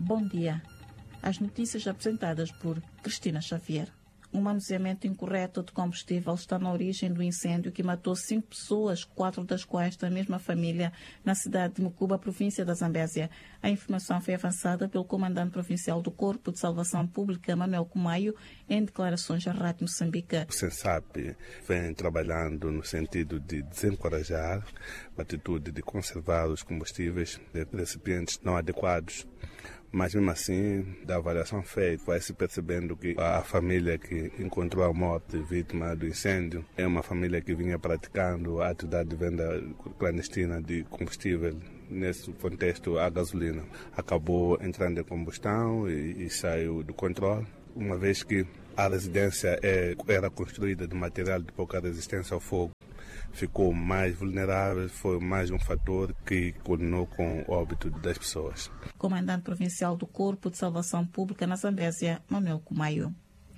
Bom dia. As notícias apresentadas por Cristina Xavier. Um manuseamento incorreto de combustível está na origem do incêndio que matou 5 pessoas, 4 das quais da mesma família, na cidade de Mucuba, província da Zambésia. A informação foi avançada pelo comandante provincial do Corpo de Salvação Pública, Manuel Cumaio, em declarações à Rádio Moçambique. O SENSAP vem trabalhando no sentido de desencorajar a atitude de conservar os combustíveis de recipientes não adequados. Mas mesmo assim, da avaliação feita, vai-se percebendo que a família que encontrou a morte vítima do incêndio é uma família que vinha praticando a atividade de venda clandestina de combustível. Nesse contexto, a gasolina acabou entrando em combustão e saiu do controle, uma vez que a residência era construída de material de pouca resistência ao fogo. Ficou mais vulnerável, foi mais um fator que culminou com o óbito das pessoas. Comandante provincial do Corpo de Salvação Pública na Zambésia, Manuel Cumaio.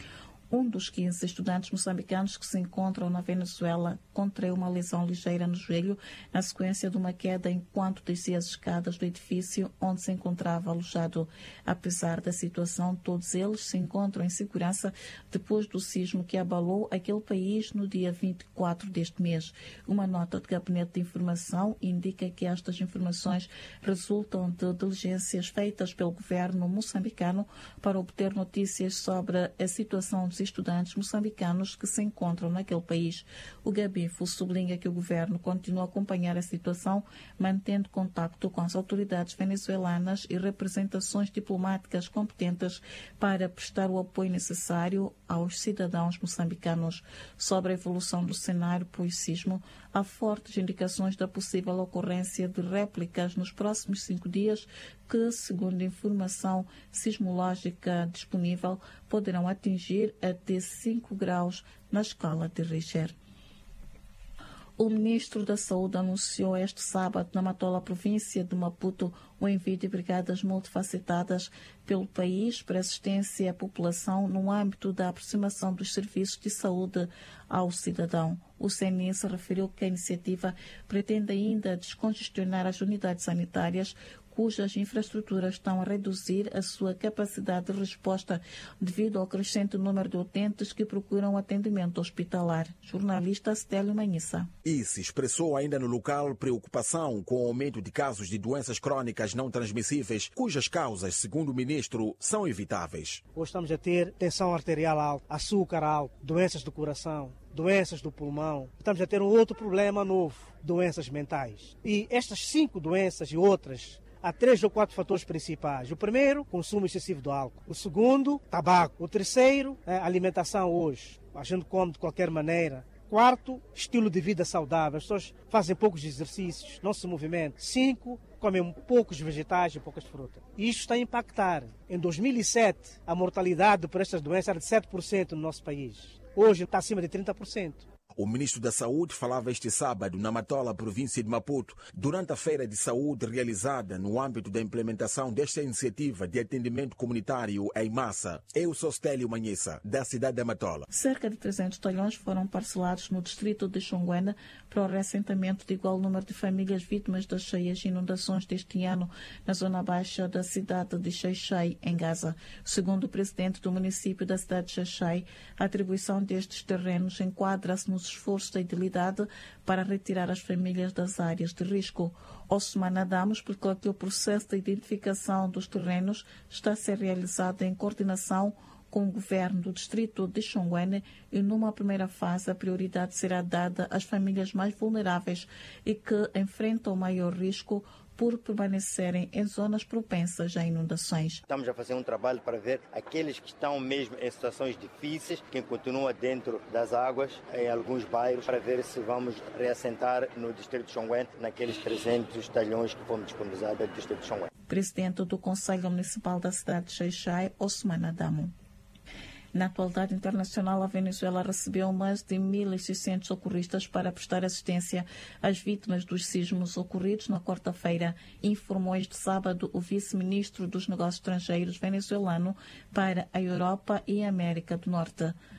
Um dos 15 estudantes moçambicanos que se encontram na Venezuela contraiu uma lesão ligeira no joelho na sequência de uma queda enquanto descia as escadas do edifício onde se encontrava alojado. Apesar da situação, todos eles se encontram em segurança depois do sismo que abalou aquele país no dia 24 deste mês. Uma nota de gabinete de informação indica que estas informações resultam de diligências feitas pelo governo moçambicano para obter notícias sobre a situação dos estudantes moçambicanos que se encontram naquele país. O Gabinfo sublinha que o governo continua a acompanhar a situação, mantendo contacto com as autoridades venezuelanas e representações diplomáticas competentes para prestar o apoio necessário aos cidadãos moçambicanos. Sobre a evolução do cenário pós-sismo, há fortes indicações da possível ocorrência de réplicas nos próximos 5 dias que, segundo a informação sismológica disponível, poderão atingir até 5 graus na escala de Richter. O ministro da Saúde anunciou este sábado na Matola, província de Maputo, o envio de brigadas multifacetadas pelo país para assistência à população no âmbito da aproximação dos serviços de saúde ao cidadão. O CNS referiu que a iniciativa pretende ainda descongestionar as unidades sanitárias cujas infraestruturas estão a reduzir a sua capacidade de resposta devido ao crescente número de utentes que procuram atendimento hospitalar. Jornalista Stélio Manhissa. E se expressou ainda no local preocupação com o aumento de casos de doenças crônicas não transmissíveis, cujas causas, segundo o ministro, são evitáveis. Hoje estamos a ter tensão arterial alta, açúcar alto, doenças do coração, doenças do pulmão. Estamos a ter um outro problema novo, doenças mentais. E estas 5 doenças e outras, há 3 ou 4 fatores principais. O primeiro, consumo excessivo do álcool. O segundo, tabaco. O terceiro, alimentação hoje. A gente come de qualquer maneira. Quarto, estilo de vida saudável. As pessoas fazem poucos exercícios, não se movimentam. 5, comem poucos vegetais e poucas frutas. E isto está a impactar. Em 2007, a mortalidade por estas doenças era de 7% no nosso país. Hoje está acima de 30%. O ministro da Saúde falava este sábado na Matola, província de Maputo, durante a feira de saúde realizada no âmbito da implementação desta iniciativa de atendimento comunitário em massa. Eu sou Stélio Manhissa, da cidade de Matola. Cerca de 300 talhões foram parcelados no distrito de Xonguena para o reassentamento de igual número de famílias vítimas das cheias e inundações deste ano na zona baixa da cidade de Xai-Xai, em Gaza. Segundo o presidente do município da cidade de Xai-Xai, a atribuição destes terrenos enquadra-se nos esforços da idilidade para retirar as famílias das áreas de risco. Osman Adamo explicou que o processo de identificação dos terrenos está a ser realizado em coordenação com o governo do distrito de Xonguena e numa primeira fase a prioridade será dada às famílias mais vulneráveis e que enfrentam maior risco por permanecerem em zonas propensas a inundações. Estamos a fazer um trabalho para ver aqueles que estão mesmo em situações difíceis, que continuam dentro das águas, em alguns bairros, para ver se vamos reassentar no distrito de Xonguena, naqueles 300 talhões que fomos disponibilizados no distrito de Xonguena. Presidente do Conselho Municipal da cidade de Xai-Xai, Osman Adamo. Na atualidade internacional, a Venezuela recebeu mais de 1.600 socorristas para prestar assistência às vítimas dos sismos ocorridos na quarta-feira, informou este sábado o vice-ministro dos Negócios Estrangeiros venezuelano para a Europa e a América do Norte.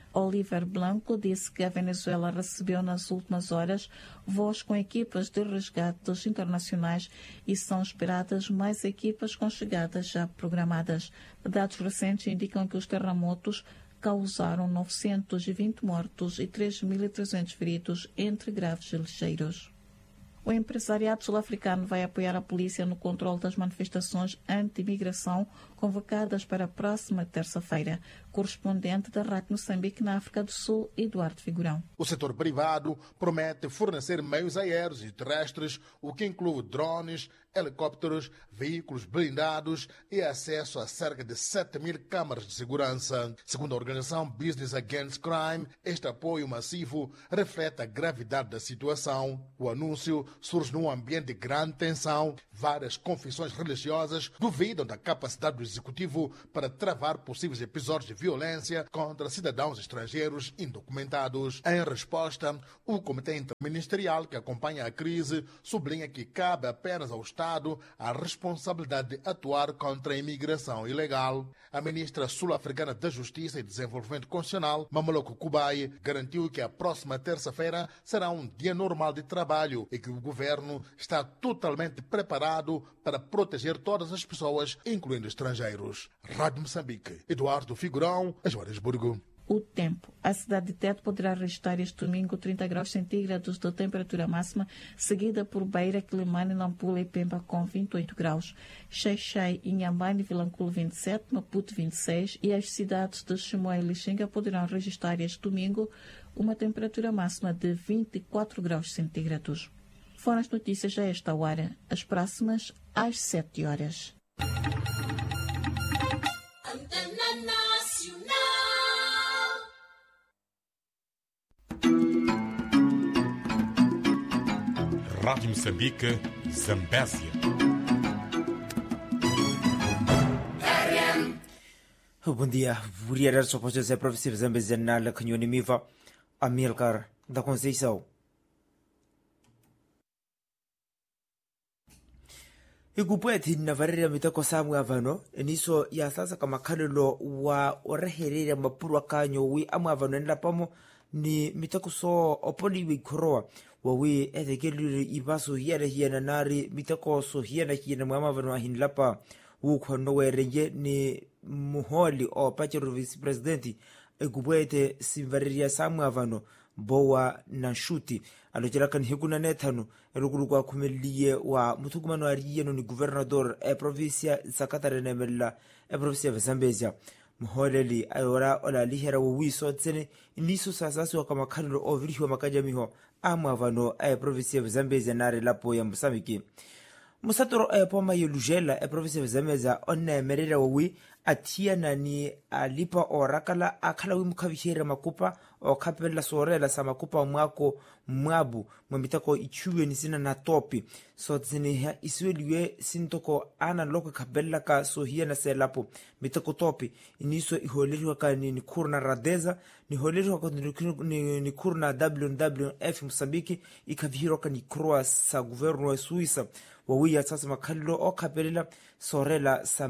Oliver Blanco disse que a Venezuela recebeu nas últimas horas voos com equipas de resgates internacionais e são esperadas mais equipas com chegadas já programadas. Dados recentes indicam que os terremotos causaram 920 mortos e 3.300 feridos, entre graves e ligeiros. O empresariado sul-africano vai apoiar a polícia no controle das manifestações anti-imigração convocadas para a próxima terça-feira. Correspondente da Rádio Moçambique na África do Sul, Eduardo Figurão. O setor privado promete fornecer meios aéreos e terrestres, o que inclui drones, helicópteros, veículos blindados e acesso a cerca de 7.000 câmaras de segurança. Segundo a organização Business Against Crime, este apoio massivo reflete a gravidade da situação. O anúncio surge num ambiente de grande tensão. Várias confissões religiosas duvidam da capacidade do executivo para travar possíveis episódios de violência contra cidadãos estrangeiros indocumentados. Em resposta, o Comitê Interministerial que acompanha a crise sublinha que cabe apenas ao Estado a responsabilidade de atuar contra a imigração ilegal. A ministra sul-africana da Justiça e Desenvolvimento Constitucional, Mamoloko Kubayi, garantiu que a próxima terça-feira será um dia normal de trabalho e que o governo está totalmente preparado para proteger todas as pessoas, incluindo estrangeiros. Rádio Moçambique, Eduardo Figurão, Joanesburgo. O tempo. A cidade de Tete poderá registrar este domingo 30 graus centígrados de temperatura máxima, seguida por Beira, Quilimane, Nampula e Pemba com 28 graus. Xai-Xai, Inhambane e Vilanculo 27, Maputo 26 e as cidades de Chimoio e Lixinga poderão registrar este domingo uma temperatura máxima de 24 graus centígrados. Foram as notícias a esta hora. As próximas às 7 horas. Rádio Moçambique, Zambésia. Bom dia. Buriara suposto ser professor Zambésia na Lacanyoni Miva, Amilcar da Conceição. Igupweti na varere mitako samu avano eniso ya sasa kama kalilo wa oreherere mapurwa kanyo wi amu avano nla pamo ni mitako so opoli wi koroa wa wi etekeli ibaso hiena hiena nari mitako so hiena mwama avano ahinlapa ukhono werenje ni muholi o pachero vice presidenti igupwete simvarere samu avano bowa na shuti alojerakan hikuna nethano erukulukwa kumeliye wa mutukumano ariyeno ni guvernador provincia sakatare nemella provincia ya Zambezia muholeli ayora ola lihera wo wiso tsene iniso sasasi wa kama khalilo ovilihiwa makajamiho amavano provincia ya Zambezia nare lapo ya Moçambique musatoro poma yelujela provincia ya Zambezia onna merera wo atia nani alipa orakala akhala wimkhavihera makupa okhapela sorela sa makupa mwako mwabu mwamitako ichuwe ni sina na topi so tsene isweliwe sintoko ana loko khabella ka sohia na selapo mitako topi iniso iholeriwa ka ni kurna radeza ni holeriwa ka ni kurna WWF Moçambique ikavihiro ka ni croa sa governo wa Suíça wawiya sasa makhalilo okhapelela sorela sa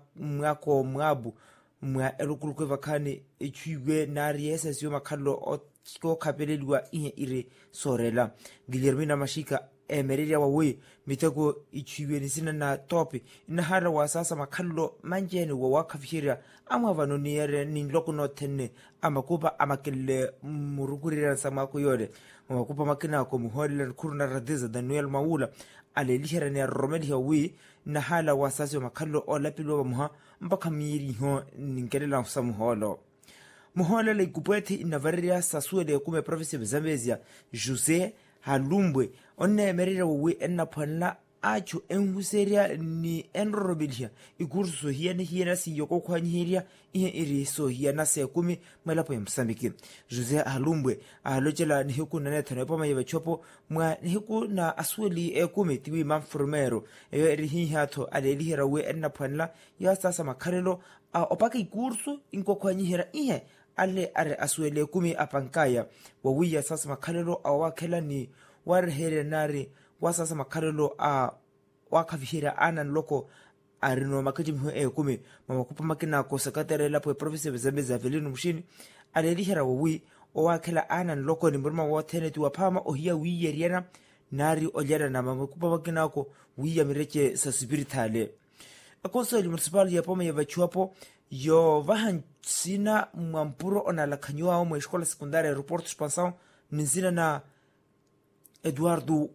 mwako mwabu mwa elukuluke vakhani ichiwe nari esesiyo makhalilo o khapeleliwa ihe ire sorela Guilhermina Mashika emereria wawe miteko ichiwe nisina na topi inahara wa sasa makhalilo manjeni wa wakafihira amavano ni yere ni loko no tenne amakupa amakele murukurira samako yole amakupa makina ko muholela kuruna radeza Daniel Maula alelihera ni romeli hawi na hala wasasi makhallo olapilo wa muha mpaka miri ho ninkelela samuholo muhola le kupwete inavaria sasuele kume province ya Zambezia Jose Halumbwe onne merira we enaphanla acho enhuseria ni enrobilia ikurso hiene hiena si yoko khwanyiria ihe iri so hiena se kumi malapo ya Moçambique Jose Halumbwe alojela ni hukuna nethano poma ya chopo mwa ni hukuna asweli ekumi tiwi manformero eyo iri hihato alelihera we enaphanla ya sasa makhalelo opaka ikurso inkokhwanyihera ihe ale are aswele kumi apankaya wawiya sasa makhalelo awakhela ni warhere nari wasasa makhalelo wakavihira ana loko arino makajimhu kume mamakupa makina ko sakatare la po province Zambezia Avelino Mushini alelihera wi o wakela anan loko ni murma wa teneti wa pama o hiya wi yeriana nari oljera na mamakupa makina ko wi ya mireke sa spiritale Conseil municipal ya poma ya vachuapo yo vahan sina mwampuro ona la kanyua o escola secundária aeroporto expansão nzina na Eduardo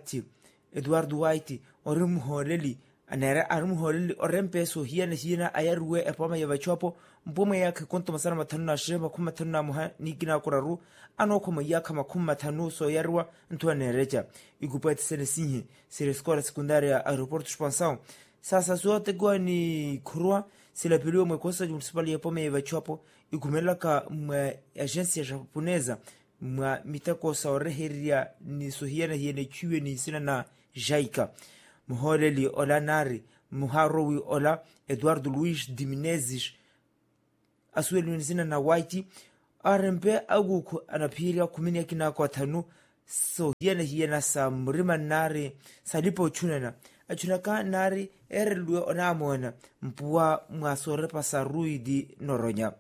White orum horeli anera arum horeli orempeso hiana ayaruwe epoma ya vachuapo mpoma yake konto masana matanu na shema kuma tanu na muha nikina kuraru ano koma yaka makuma tanu so yarwa ntwa nereja igupati sene sinhi sere escola secundária aeroporto expansão sasa zote kwa ni kurua silapiliwa mwekosa municipal ya poma ya vachuapo ikumelaka agência japonesa mwa mitako saoreheria ni sohiana hiene chiwe ni sina na jaika muhoreli ola nari muharowi ola Eduardo Luis Dimenezes asueli ni sina na White arempe agu anapiria kumini kina kwa tanu sohiana sa mrima nari salipo chunana achunaka nari erelwe onamona mpua mwasore pasarui di noronya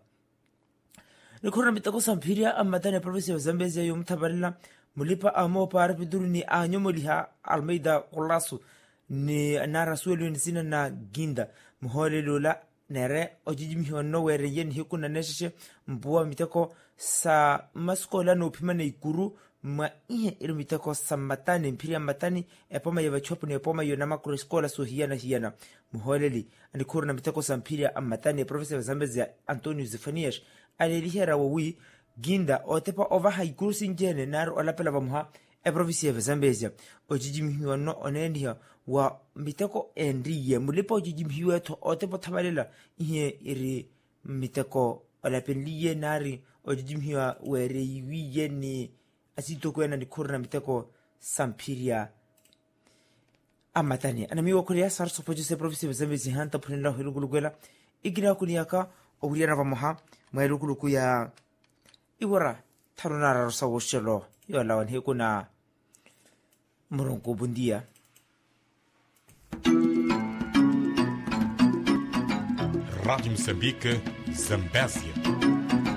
nikona mitako sampiria amatane province ya Zambezia yomtabarila mulipa amo para piduru ni anyomoliha Almeida Colasso ni nara suelu ni sina na ginda muhole lola nere ojijimiho no were yen hikuna neshe mpua mitako sa maskola no pimane ikuru ma ihe irmitako samatani mpiria matani epoma ya vachuapo ni epoma yonama kuro escola so hiana muholeli anikurna mitako sampiria amatani province ya Zambezia Antonio Zefanias alelihera wawi ginda otepa ova haikuru sinjene naro olapela vamuha province ya Zambezia ojijimihiwa no onendia wa mitako endiye mulipa ojijimihiwa to otepa tabalela ihe iri mitako olapeliye nari ojijimihiwa were iwiye ni asito kwena ni kurna miteko sampiria amatani anamiwa kuria sarso pojese province ya Zambezia hanta punenda hilugulugela igira kuniaka oguriana vamuha mweluguluku ya iwara tarunara rosa woshelo yola wanhe kuna murongo bundia Rádio Moçambique, Zambésia.